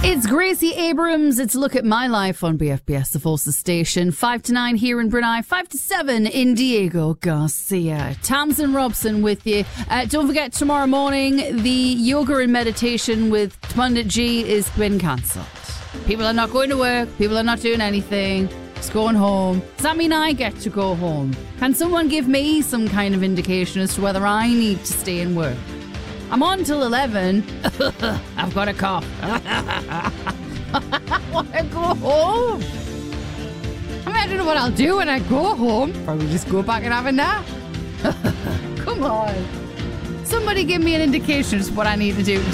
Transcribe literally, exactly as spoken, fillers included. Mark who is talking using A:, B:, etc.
A: It's Gracie Abrams. It's Look at My Life on B F B S, the Forces Station. Five to nine here in Brunei, five to seven in Diego Garcia. Tamsin Robson with you. Uh, don't forget, tomorrow morning, the yoga and meditation with Pundit G is been cancelled. People are not going to work. People are not doing anything. Just going home. Does that mean I get to go home? Can someone give me some kind of indication as to whether I need to stay and work? I'm on till eleven. I've got a cough. I want to go home. I mean, I don't know what I'll do when I go home. Probably just go back and have a nap. Come on. Somebody give me an indication as to what I need to do.